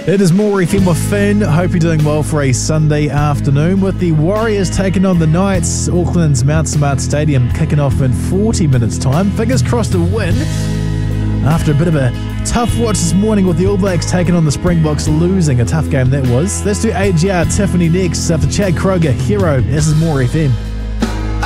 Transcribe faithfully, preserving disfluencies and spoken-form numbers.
It is more F M with Finn. Hope you're doing well for a Sunday afternoon with the Warriors taking on the Knights. Auckland's Mount Smart Stadium kicking off in forty minutes time. Fingers crossed a win after a bit of a tough watch this morning with the All Blacks taking on the Springboks, losing a tough game that was. Let's do A G R Tiffany next after Chad Kroger, Hero. This is more F M.